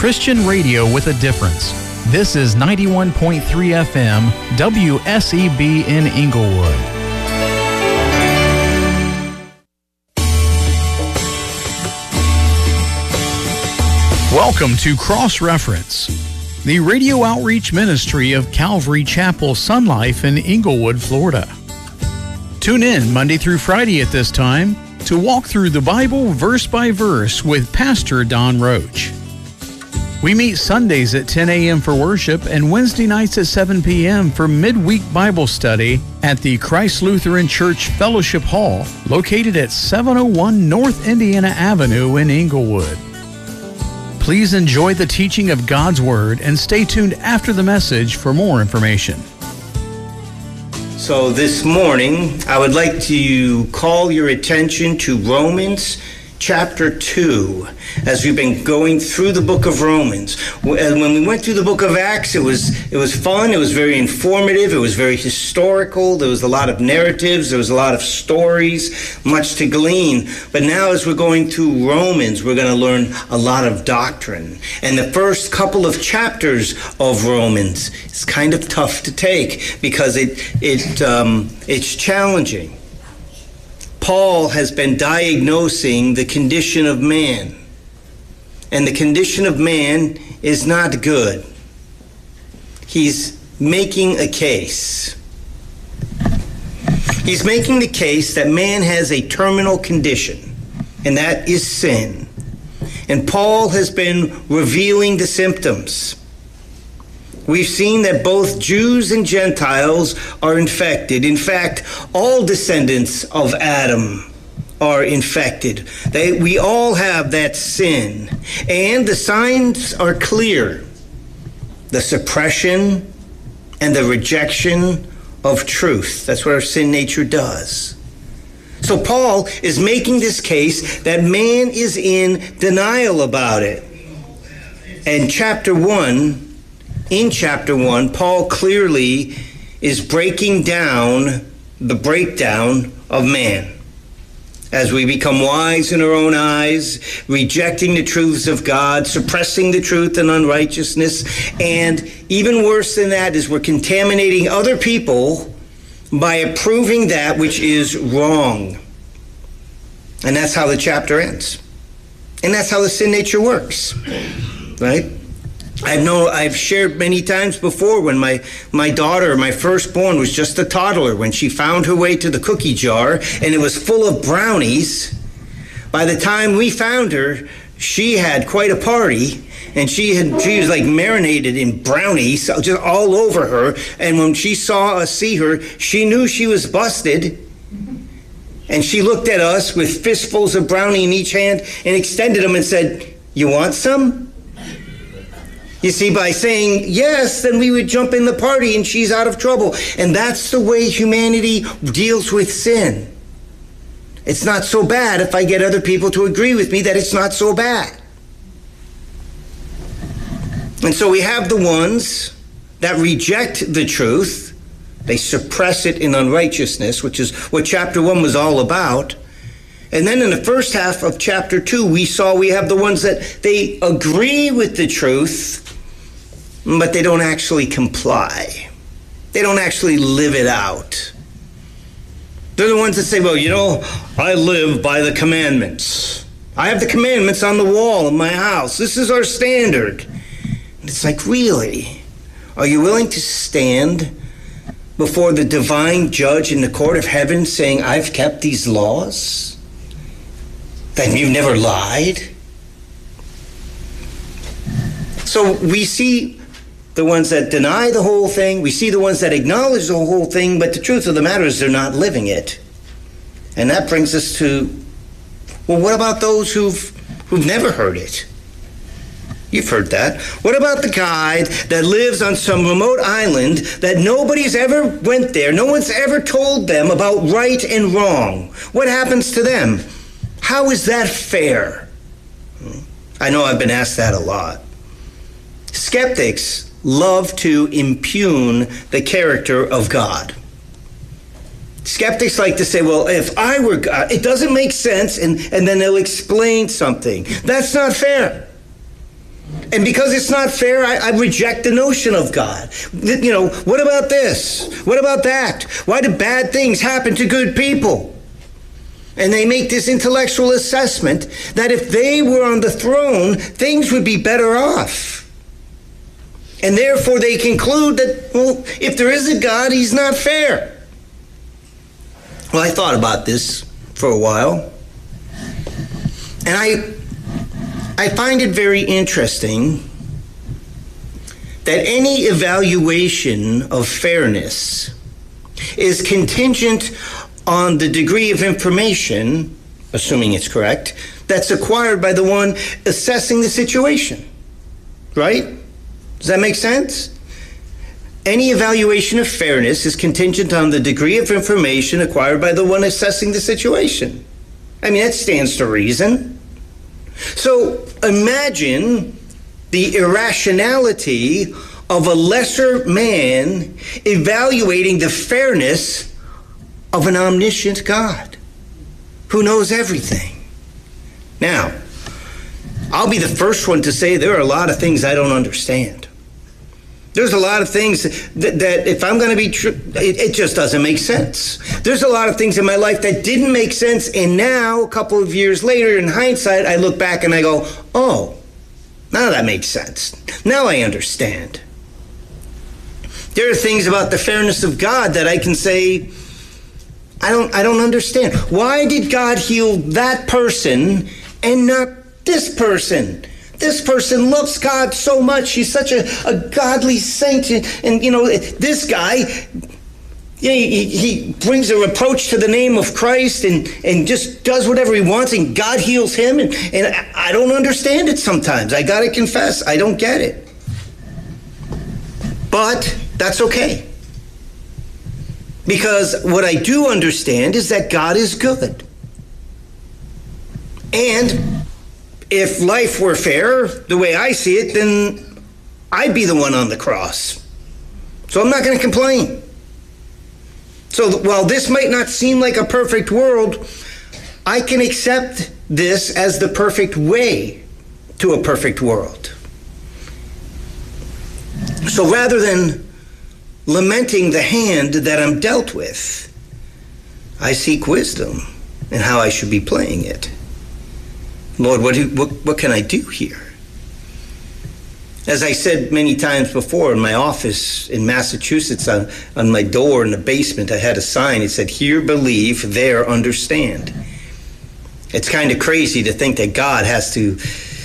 Christian radio with a difference. This is 91.3 FM WSEB in Inglewood. Welcome to Cross Reference, the radio outreach ministry of Calvary Chapel Sun Life in Inglewood, Florida. Tune in Monday through Friday at this time to walk through the Bible verse by verse with Pastor Don Roach. We meet Sundays at 10 a.m. for worship and Wednesday nights at 7 p.m. for midweek Bible study at the Christ Lutheran Church Fellowship Hall, located at 701 North Indiana Avenue in Inglewood. Please enjoy the teaching of God's Word and stay tuned after the message for more information. So this morning, I would like to call your attention to Romans chapter 2, as we've been going through the book of Romans. And when we went through the book of Acts, it was fun, it was very informative, it was very historical, there was a lot of narratives, there was a lot of stories, much to glean. But now as we're going through Romans, we're going to learn a lot of doctrine. And the first couple of chapters of Romans is kind of tough to take because it's challenging. Paul has been diagnosing the condition of man, and the condition of man is not good. He's making a case. He's making the case that man has a terminal condition, and that is sin. And Paul has been revealing the symptoms. We've seen that both Jews and Gentiles are infected. In fact, all descendants of Adam are infected. We all have that sin. And the signs are clear. The suppression and the rejection of truth. That's what our sin nature does. So Paul is making this case that man is in denial about it. And in chapter 1, Paul clearly is breaking down the breakdown of man. As we become wise in our own eyes, rejecting the truths of God, suppressing the truth and unrighteousness, and even worse than that is we're contaminating other people by approving that which is wrong. And that's how the chapter ends. And that's how the sin nature works, right? I've shared many times before when my daughter, my firstborn, was just a toddler, when she found her way to the cookie jar and it was full of brownies. By the time we found her, she had quite a party, and she was like marinated in brownies just all over her. And when she saw us see her, she knew she was busted. And she looked at us with fistfuls of brownie in each hand and extended them and said, "You want some?" You see, by saying yes, then we would jump in the party and she's out of trouble. And that's the way humanity deals with sin. It's not so bad if I get other people to agree with me that it's not so bad. And so we have the ones that reject the truth. They suppress it in unrighteousness, which is what chapter 1 was all about. And then in the first half of chapter 2, we have the ones that they agree with the truth, but they don't actually comply. They don't actually live it out. They're the ones that say, well, I live by the commandments. I have the commandments on the wall in my house. This is our standard. And it's like, really? Are you willing to stand before the divine judge in the court of heaven saying, I've kept these laws? That you've never lied? So we see the ones that deny the whole thing. We see the ones that acknowledge the whole thing, but the truth of the matter is they're not living it. And that brings us to, well, what about those who've never heard it? You've heard that. What about the guy that lives on some remote island that nobody's ever went there? No one's ever told them about right and wrong. What happens to them? How is that fair? I know I've been asked that a lot. Skeptics love to impugn the character of God. Skeptics like to say, well, if I were God, it doesn't make sense, and then they'll explain something. That's not fair. And because it's not fair, I reject the notion of God. What about this? What about that? Why do bad things happen to good people? And they make this intellectual assessment that if they were on the throne, things would be better off. And therefore they conclude that, well, if there is a God, he's not fair. Well, I thought about this for a while. And I find it very interesting that any evaluation of fairness is contingent on the degree of information, assuming it's correct, that's acquired by the one assessing the situation. Right? Does that make sense? Any evaluation of fairness is contingent on the degree of information acquired by the one assessing the situation. I mean, that stands to reason. So imagine the irrationality of a lesser man evaluating the fairness of an omniscient God who knows everything. Now, I'll be the first one to say there are a lot of things I don't understand. There's a lot of things that if I'm going to be true, it just doesn't make sense. There's a lot of things in my life that didn't make sense, and now, a couple of years later, in hindsight, I look back and I go, oh, now that makes sense. Now I understand. There are things about the fairness of God that I can say, I don't understand. Why did God heal that person and not this person? This person loves God so much. He's such a godly saint. And this guy, he brings a reproach to the name of Christ and just does whatever he wants, and God heals him. And I don't understand it sometimes. I got to confess, I don't get it. But that's okay. Because what I do understand is that God is good. And if life were fair, the way I see it, then I'd be the one on the cross. So I'm not going to complain. So while this might not seem like a perfect world, I can accept this as the perfect way to a perfect world. So rather than lamenting the hand that I'm dealt with, I seek wisdom in how I should be playing it. Lord, what can I do here? As I said many times before, in my office in Massachusetts, on my door in the basement, I had a sign. It said, "Here believe, there understand." It's kind of crazy to think that God has to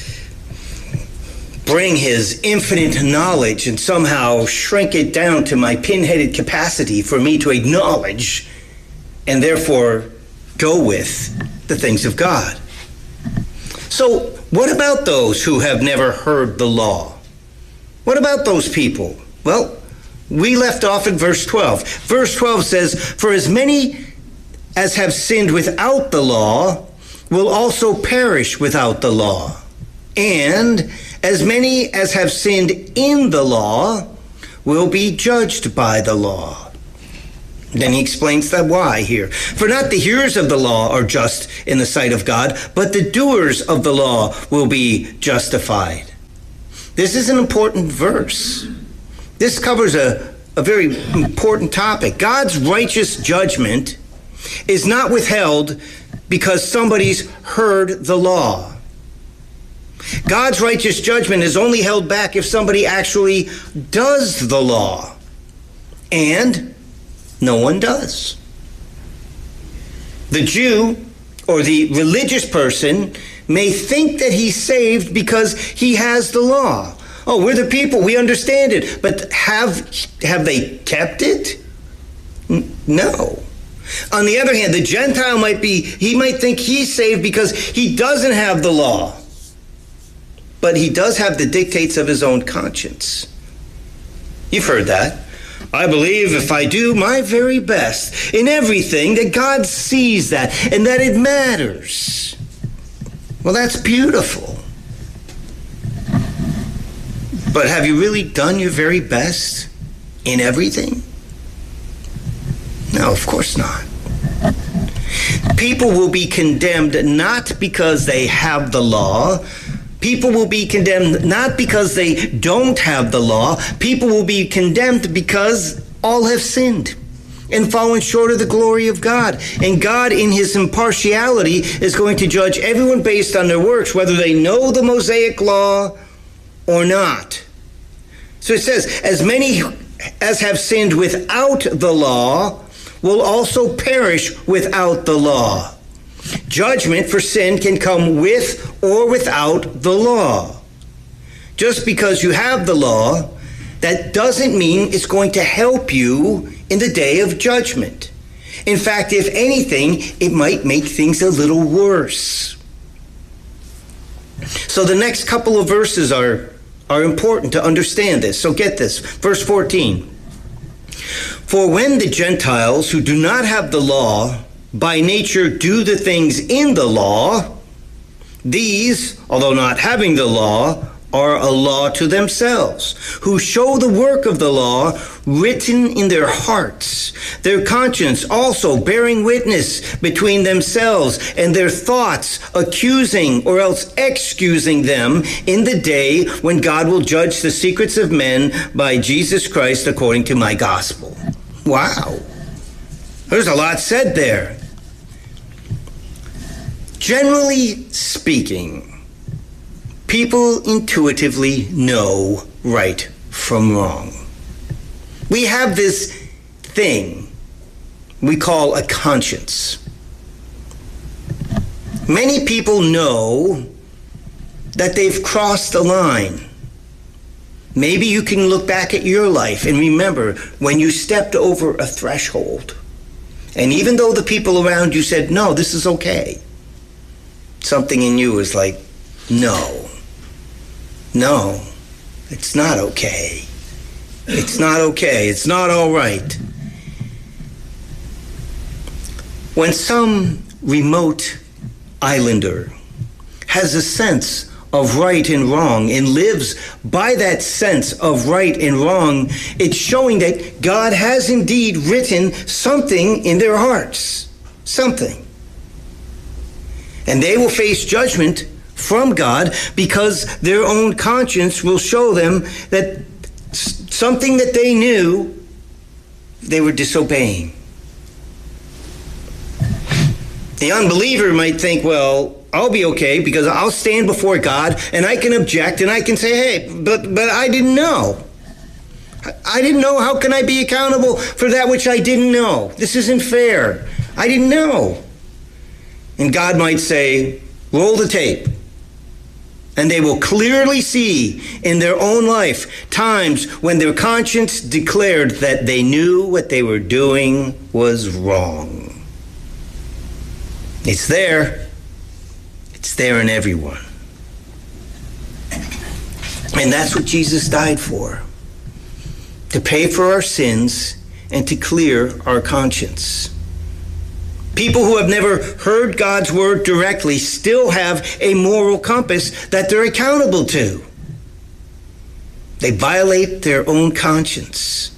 bring his infinite knowledge and somehow shrink it down to my pin-headed capacity for me to acknowledge and therefore go with the things of God. So what about those who have never heard the law? What about those people? Well, we left off in verse 12. Verse 12 says, "For as many as have sinned without the law will also perish without the law. And as many as have sinned in the law will be judged by the law." Then he explains that why here. "For not the hearers of the law are just in the sight of God, but the doers of the law will be justified." This is an important verse. This covers a very important topic. God's righteous judgment is not withheld because somebody's heard the law. God's righteous judgment is only held back if somebody actually does the law. And no one does. The Jew or the religious person may think that he's saved because he has the law. Oh, we're the people, we understand it. But have they kept it? No. On the other hand, the Gentile might think he's saved because he doesn't have the law. But he does have the dictates of his own conscience. You've heard that. I believe if I do my very best in everything, that God sees that and that it matters. Well, that's beautiful. But have you really done your very best in everything? No, of course not. People will be condemned not because they have the law, People will be condemned not because they don't have the law. People will be condemned because all have sinned and fallen short of the glory of God. And God, in his impartiality, is going to judge everyone based on their works, whether they know the Mosaic law or not. So it says, as many as have sinned without the law will also perish without the law. Judgment for sin can come with or without the law. Just because you have the law, that doesn't mean it's going to help you in the day of judgment. In fact, if anything, it might make things a little worse. So the next couple of verses are important to understand this. So get this. Verse 14. For when the Gentiles who do not have the law by nature do the things in the law, these, although not having the law, are a law to themselves, who show the work of the law written in their hearts, their conscience also bearing witness between themselves, and their thoughts accusing or else excusing them in the day when God will judge the secrets of men by Jesus Christ according to my gospel. Wow. There's a lot said there. Generally speaking, people intuitively know right from wrong. We have this thing we call a conscience. Many people know that they've crossed a line. Maybe you can look back at your life and remember when you stepped over a threshold. And even though the people around you said, no, this is okay, something in you was like, no, it's not okay. It's not okay. It's not all right. When some remote islander has a sense of right and wrong and lives by that sense of right and wrong, it's showing that God has indeed written something in their hearts. Something. And they will face judgment from God because their own conscience will show them that something that they knew, they were disobeying. The unbeliever might think, well, I'll be okay because I'll stand before God and I can object and I can say, hey, but I didn't know. I didn't know. How can I be accountable for that which I didn't know? This isn't fair. I didn't know. And God might say, roll the tape. And they will clearly see in their own life times when their conscience declared that they knew what they were doing was wrong. It's there. It's there in everyone. And that's what Jesus died for. To pay for our sins and to clear our conscience. People who have never heard God's word directly still have a moral compass that they're accountable to. They violate their own conscience.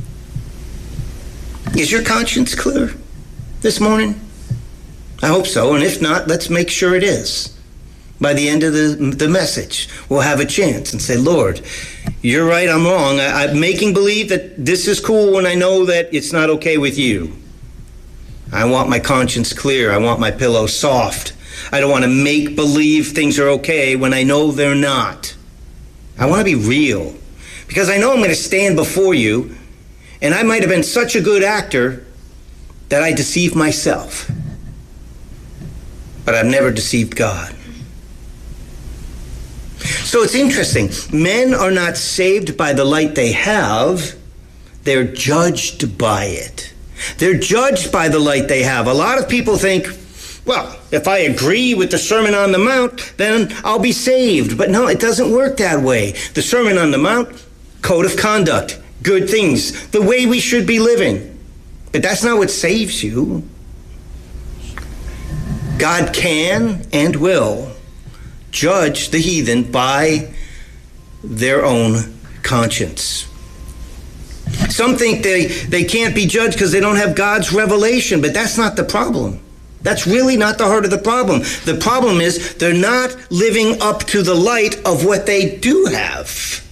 Is your conscience clear this morning? I hope so, and if not, let's make sure it is. By the end of the message, we'll have a chance and say, Lord, you're right, I'm wrong. I'm making believe that this is cool when I know that it's not okay with you. I want my conscience clear. I want my pillow soft. I don't want to make believe things are okay when I know they're not. I want to be real because I know I'm going to stand before you, and I might have been such a good actor that I deceive myself. But I've never deceived God. So it's interesting. Men are not saved by the light they have. They're judged by it. They're judged by the light they have. A lot of people think, well, if I agree with the Sermon on the Mount, then I'll be saved. But no, it doesn't work that way. The Sermon on the Mount, code of conduct, good things, the way we should be living. But that's not what saves you. God can and will judge the heathen by their own conscience. Some think they can't be judged because they don't have God's revelation, but that's not the problem. That's really not the heart of the problem. The problem is they're not living up to the light of what they do have.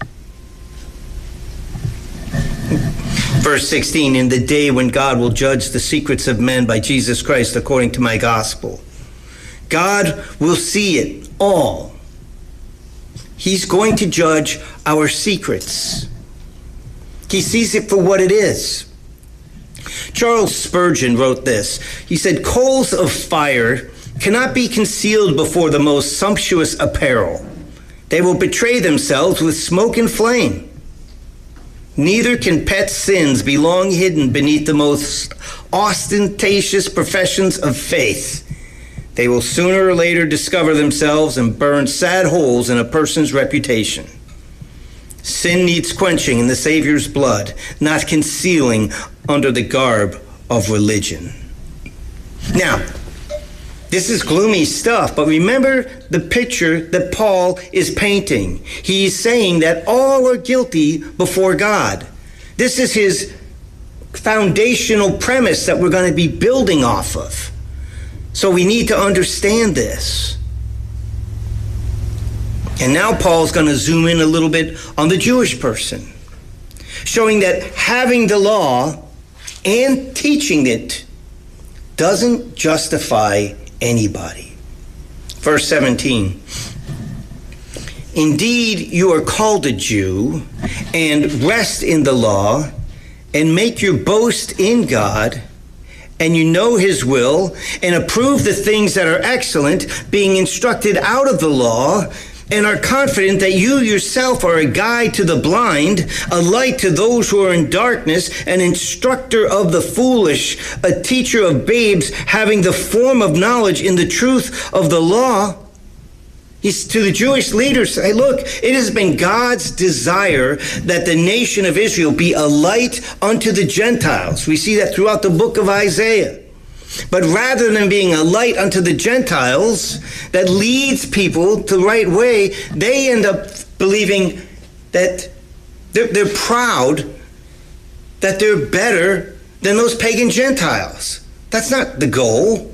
Verse 16, in the day when God will judge the secrets of men by Jesus Christ according to my gospel. God will see it all. He's going to judge our secrets. He sees it for what it is. Charles Spurgeon wrote this. He said, coals of fire cannot be concealed before the most sumptuous apparel. They will betray themselves with smoke and flame. Neither can pet sins be long hidden beneath the most ostentatious professions of faith. They will sooner or later discover themselves and burn sad holes in a person's reputation. Sin needs quenching in the Savior's blood, not concealing under the garb of religion. Now, this is gloomy stuff, but remember the picture that Paul is painting. He's saying that all are guilty before God. This is his foundational premise that we're going to be building off of. So we need to understand this. And now Paul's going to zoom in a little bit on the Jewish person, showing that having the law and teaching it doesn't justify anybody. Verse 17. Indeed, you are called a Jew and rest in the law and make your boast in God, and you know his will and approve the things that are excellent, being instructed out of the law, and are confident that you yourself are a guide to the blind, a light to those who are in darkness, an instructor of the foolish, a teacher of babes, having the form of knowledge in the truth of the law. He's to the Jewish leaders, say, look, it has been God's desire that the nation of Israel be a light unto the Gentiles. We see that throughout the book of Isaiah. But rather than being a light unto the Gentiles that leads people to the right way, they end up believing that they're proud that they're better than those pagan Gentiles. That's not the goal.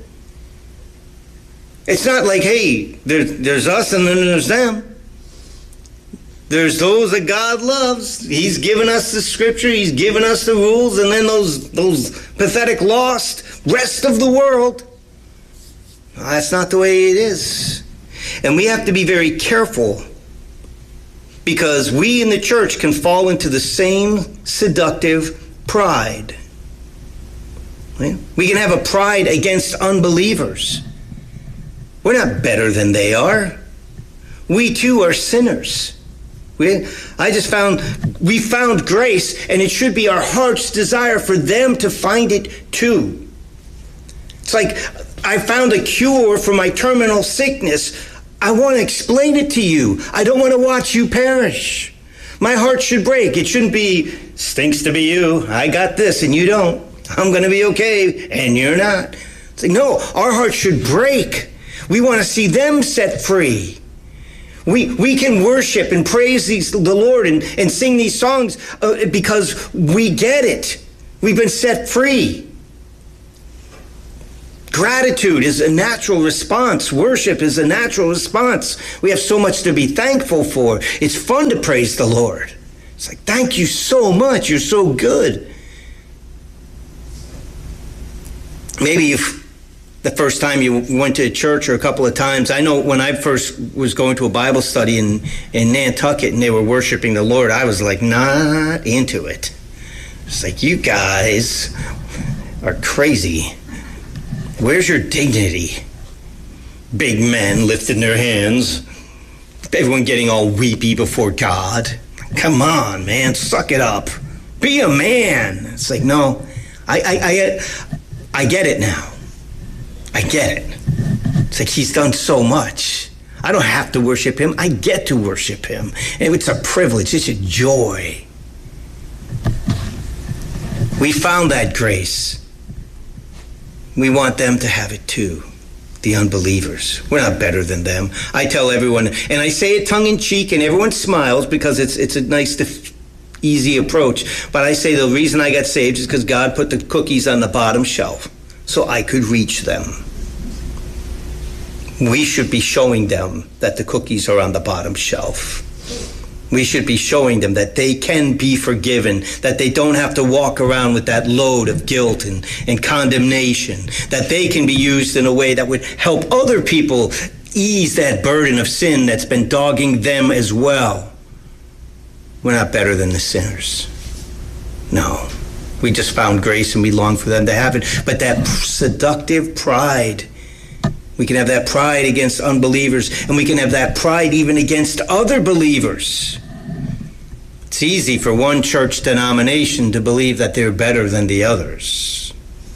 It's not like, hey, there's us and then there's them. There's those that God loves. He's given us the scripture. He's given us the rules. And then those pathetic lost rest of the world. That's not the way it is. And we have to be very careful, because we in the church can fall into the same seductive pride. We can have a pride against unbelievers. We're not better than they are. We too are sinners. We found grace, and it should be our heart's desire for them to find it too. It's like, I found a cure for my terminal sickness. I want to explain it to you. I don't want to watch you perish. My heart should break. It shouldn't be, stinks to be you. I got this and you don't. I'm going to be okay and you're not. It's like, no, our heart should break. We want to see them set free. We can worship and praise the Lord and sing these songs because we get it. We've been set free. Gratitude is a natural response. Worship is a natural response. We have so much to be thankful for. It's fun to praise the Lord. It's like, thank you so much. You're so good. Maybe if the first time you went to a church, or a couple of times. I know when I first was going to a Bible study in Nantucket and they were worshiping the Lord, I was like, not into it. It's like, you guys are crazy. Where's your dignity? Big men lifting their hands. Everyone getting all weepy before God. Come on, man, suck it up. Be a man. It's like, no, I get it now. I get it. It's like, he's done so much. I don't have to worship him. I get to worship him. And it's a privilege. It's a joy. We found that grace. We want them to have it too. The unbelievers. We're not better than them. I tell everyone, and I say it tongue in cheek, and everyone smiles because it's a nice, easy approach. But I say the reason I got saved is because God put the cookies on the bottom shelf so I could reach them. we should be showing them that the cookies are on the bottom shelf. We should be showing them that they can be forgiven, that they don't have to walk around with that load of guilt and condemnation, that they can be used in a way that would help other people ease that burden of sin that's been dogging them as well. We're not better than the sinners. No. We just found grace and we long for them to have it. But that seductive pride, we can have that pride against unbelievers, and we can have that pride even against other believers. It's easy for one church denomination to believe that they're better than the others.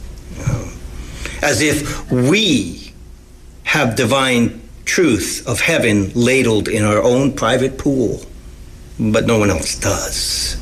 As if we have divine truth of heaven ladled in our own private pool, but no one else does.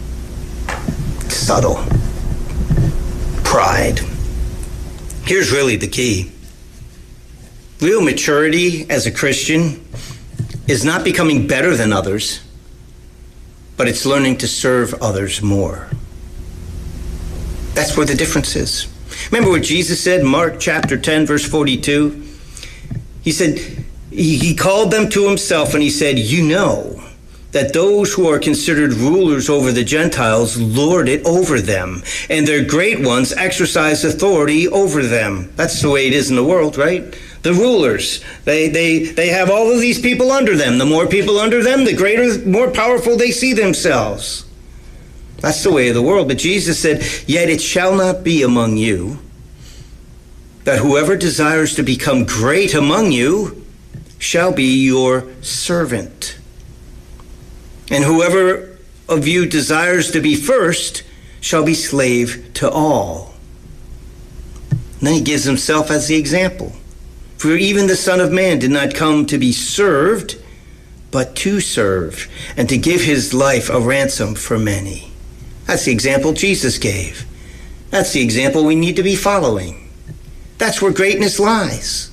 Subtle pride. Here's really the key. Real maturity as a Christian is not becoming better than others, but it's learning to serve others more. That's where the difference is. Remember what Jesus said in Mark chapter 10, verse 42? He said, he called them to himself and he said, you know that those who are considered rulers over the Gentiles lord it over them, and their great ones exercise authority over them. That's the way it is in the world, right? The rulers, they have all of these people under them. The more people under them, the greater, more powerful they see themselves. That's the way of the world. But Jesus said, yet it shall not be among you that whoever desires to become great among you shall be your servant. And whoever of you desires to be first shall be slave to all. And then he gives himself as the example. For even the Son of Man did not come to be served, but to serve, and to give his life a ransom for many. That's the example Jesus gave. That's the example we need to be following. That's where greatness lies.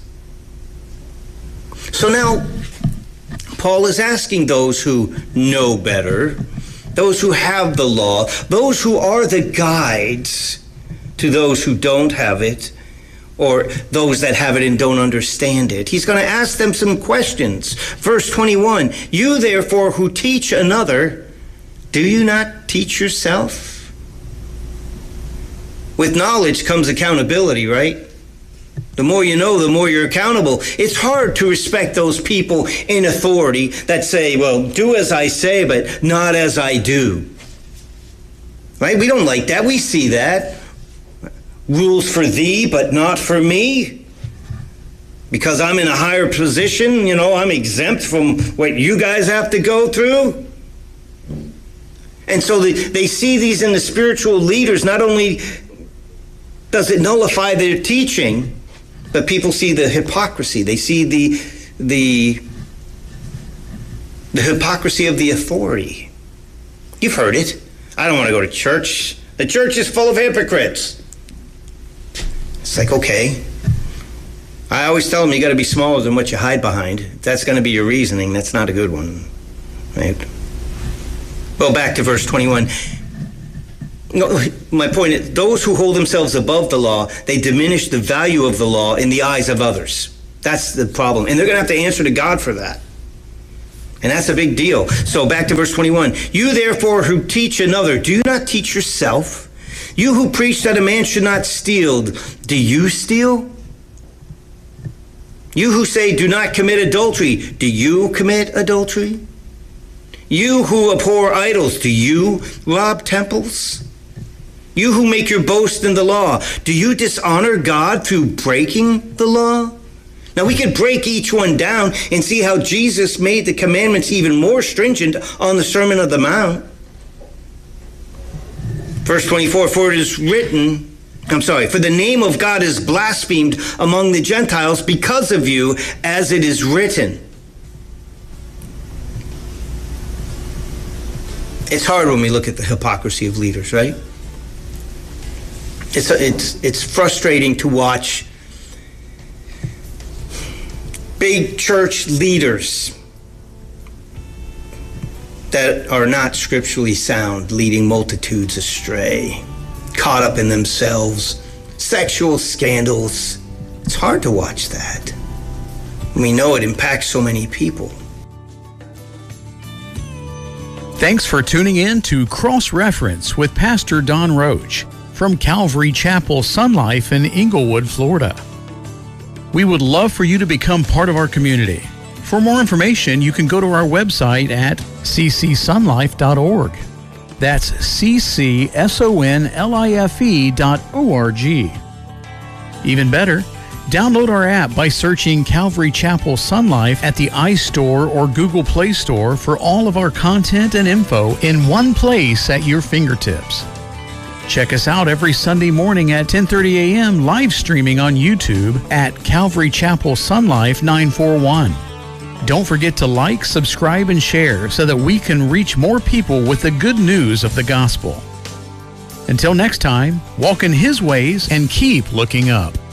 So now, Paul is asking those who know better, those who have the law, those who are the guides to those who don't have it, or those that have it and don't understand it. He's going to ask them some questions. Verse 21, you therefore who teach another, do you not teach yourself? With knowledge comes accountability, right? The more you know, the more you're accountable. It's hard to respect those people in authority that say, well, do as I say, but not as I do. Right? We don't like that. We see that. Rules for thee, but not for me. Because I'm in a higher position, I'm exempt from what you guys have to go through. And so they see these in the spiritual leaders. Not only does it nullify their teaching, but people see the hypocrisy. They see the hypocrisy of the authority. You've heard it. I don't want to go to church. The church is full of hypocrites. It's like, okay. I always tell them you got to be smaller than what you hide behind. If that's going to be your reasoning, that's not a good one. Right? Well, back to verse 21. No, my point is, those who hold themselves above the law, they diminish the value of the law in the eyes of others. That's the problem. And they're going to have to answer to God for that. And that's a big deal. So back to verse 21. You therefore who teach another, do you not teach yourself? You who preach that a man should not steal, do you steal? You who say do not commit adultery, do you commit adultery? You who abhor idols, do you rob temples? You who make your boast in the law, do you dishonor God through breaking the law? Now we could break each one down and see how Jesus made the commandments even more stringent on the Sermon on the Mount. Verse 24, for it is written, for the name of God is blasphemed among the Gentiles because of you, as it is written. It's hard when we look at the hypocrisy of leaders, right? It's frustrating to watch big church leaders that are not scripturally sound, leading multitudes astray, caught up in themselves, sexual scandals. It's hard to watch that. We know it impacts so many people. Thanks for tuning in to Cross Reference with Pastor Don Roach from Calvary Chapel Sun Life in Inglewood, Florida. We would love for you to become part of our community. For more information, you can go to our website at ccsunlife.org. That's ccsonlife.org. Even better, download our app by searching Calvary Chapel Sun Life at the iStore or Google Play Store for all of our content and info in one place at your fingertips. Check us out every Sunday morning at 10:30 a.m. live streaming on YouTube at Calvary Chapel Sun Life 941. Don't forget to like, subscribe, and share so that we can reach more people with the good news of the gospel. Until next time, walk in His ways and keep looking up.